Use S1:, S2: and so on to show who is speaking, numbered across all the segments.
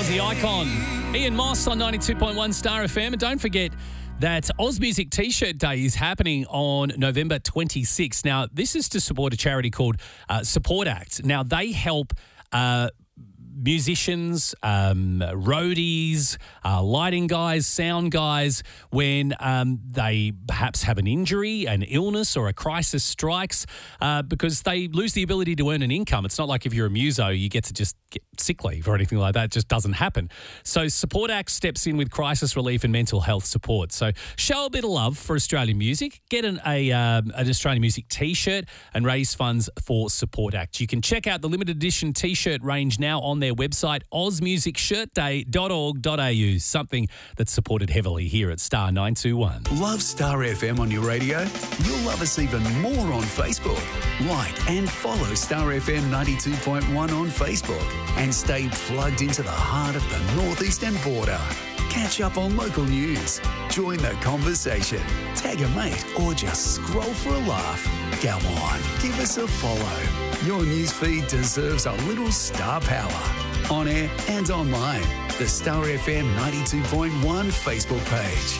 S1: Aussie icon Ian Moss on 92.1 Star FM. And don't forget that Oz Music T-shirt Day is happening on November 26th. Now, this is to support a charity called Support Act. Now, they help musicians, roadies, lighting guys, sound guys, when they perhaps have an injury, an illness, or a crisis strikes, because they lose the ability to earn an income. It's not like if you're a muso, you get to just get sick leave or anything like that. It just doesn't happen. So Support Act steps in with crisis relief and mental health support. So show a bit of love for Australian music, get an Australian music T-shirt and raise funds for Support Act. You can check out the limited edition T-shirt range now on their website, ozmusicshirtday.org.au, something that's supported heavily here at Star 921.
S2: Love Star FM on your radio? You'll love us even more on Facebook. Like and follow Star FM 92.1 on Facebook and stay plugged into the heart of the northeastern border. Catch up on local news, join the conversation, tag a mate, or just scroll for a laugh. Go on, give us a follow. Your newsfeed deserves a little star power. On air and online, the Star FM 92.1 Facebook page.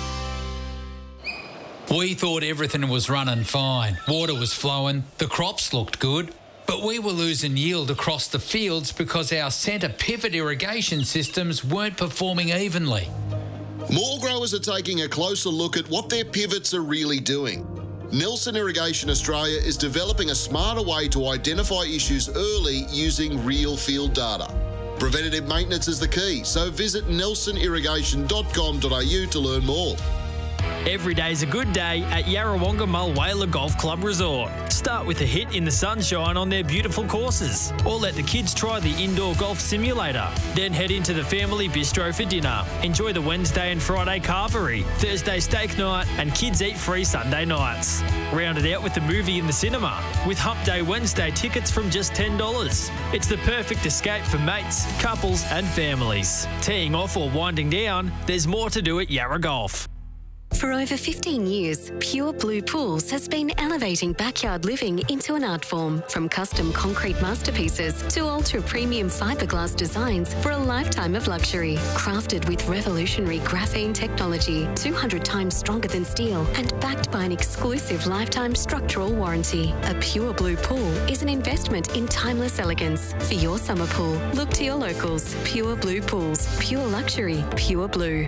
S3: We thought everything was running fine. Water was flowing, the crops looked good. But we were losing yield across the fields because our centre pivot irrigation systems weren't performing evenly.
S4: More growers are taking a closer look at what their pivots are really doing. Nelson Irrigation Australia is developing a smarter way to identify issues early using real field data. Preventative maintenance is the key, so visit nelsonirrigation.com.au to learn more.
S5: Every day's a good day at Yarrawonga Mulwala Golf Club Resort. Start with a hit in the sunshine on their beautiful courses, or let the kids try the indoor golf simulator. Then head into the family bistro for dinner. Enjoy the Wednesday and Friday carvery, Thursday steak night, and kids eat free Sunday nights. Round it out with a movie in the cinema, with Hump Day Wednesday tickets from just $10. It's the perfect escape for mates, couples and families. Teeing off or winding down, there's more to do at Yarra Golf.
S6: For over 15 years, Pure Blue Pools has been elevating backyard living into an art form. From custom concrete masterpieces to ultra-premium fiberglass designs for a lifetime of luxury. Crafted with revolutionary graphene technology, 200 times stronger than steel, and backed by an exclusive lifetime structural warranty. A Pure Blue Pool is an investment in timeless elegance. For your summer pool, look to your locals. Pure Blue Pools. Pure luxury. Pure Blue.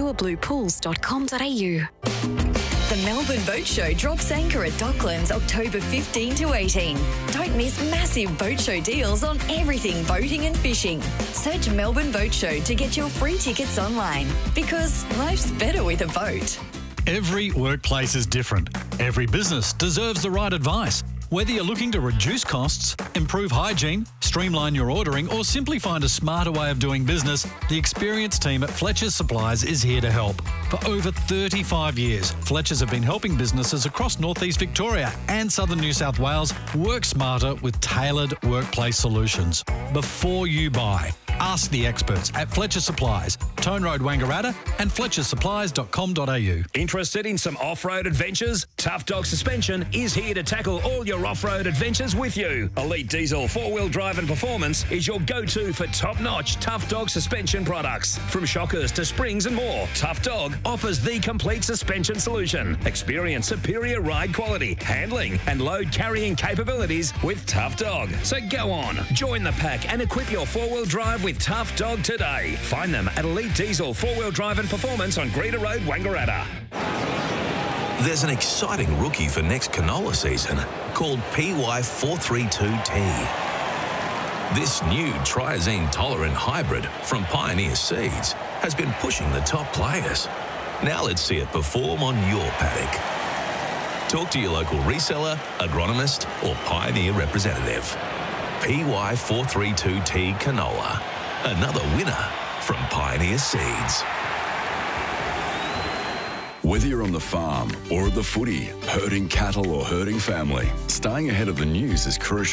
S6: purebluepools.com.au.
S7: The Melbourne Boat Show drops anchor at Docklands October 15 to 18. Don't miss massive boat show deals on everything boating and fishing. Search Melbourne Boat Show to get your free tickets online, because life's better with a boat.
S8: Every workplace is different. Every business deserves the right advice. Whether you're looking to reduce costs, improve hygiene, streamline your ordering, or simply find a smarter way of doing business, the experienced team at Fletcher's Supplies is here to help. For over 35 years, Fletcher's have been helping businesses across northeast Victoria and southern New South Wales work smarter with tailored workplace solutions. Before you buy, ask the experts at Fletcher Supplies, Tone Road, Wangaratta, and fletchersupplies.com.au.
S9: Interested in some off-road adventures? Tough Dog Suspension is here to tackle all your off-road adventures with you. Elite Diesel 4-wheel drive and performance is your go-to for top-notch Tough Dog suspension products. From shockers to springs and more, Tough Dog offers the complete suspension solution. Experience superior ride quality, handling and load carrying capabilities with Tough Dog. So go on, join the pack and equip your 4-wheel drive with Tough Dog today. Find them at Elite Diesel 4-wheel drive and performance on Greeter Road, Wangaratta.
S10: There's an exciting rookie for next canola season called PY432T. This new triazine-tolerant hybrid from Pioneer Seeds has been pushing the top players. Now let's see it perform on your paddock. Talk to your local reseller, agronomist or Pioneer representative. PY432T canola, another winner from Pioneer Seeds.
S11: Whether you're on the farm or at the footy, herding cattle or herding family, staying ahead of the news is crucial.